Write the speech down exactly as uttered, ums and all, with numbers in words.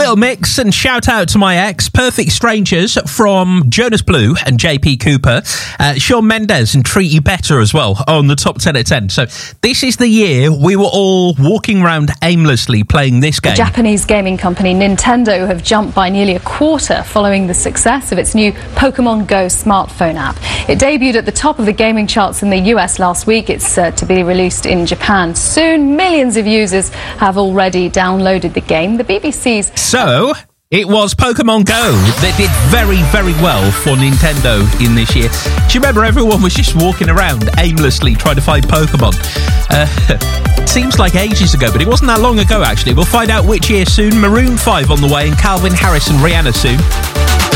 little mix and shout out to my ex, Perfect Strangers from Jonas Blue and J P Cooper, uh, Shawn Mendes and Treat You Better as well on the top ten at ten. So this is the year we were all walking around aimlessly playing this game. The Japanese gaming company Nintendo have jumped by nearly a quarter following the success of its new Pokemon Go smartphone app. It debuted at the top of the gaming charts in the U S last week. It's uh, to be released in Japan soon. Millions of users have already downloaded the game. The B B C's... So... it was Pokemon Go that did very, very well for Nintendo in this year. Do you remember everyone was just walking around aimlessly trying to find Pokemon? Uh, seems like ages ago, but it wasn't that long ago, actually. We'll find out which year soon. Maroon five on the way and Calvin Harris and Rihanna soon.